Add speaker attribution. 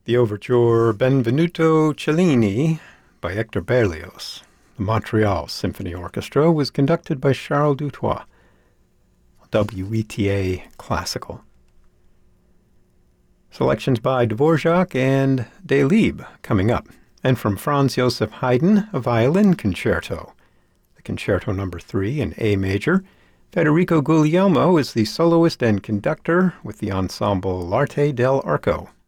Speaker 1: The overture Benvenuto Cellini by Hector Berlioz. The Montreal Symphony Orchestra was conducted by Charles Dutoit. WETA Classical. Selections by Dvorak and Delibes coming up. And from Franz Joseph Haydn, a violin concerto. The Concerto No. 3 in A major. Federico Guglielmo is the soloist and conductor with the ensemble L'Arte dell'Arco.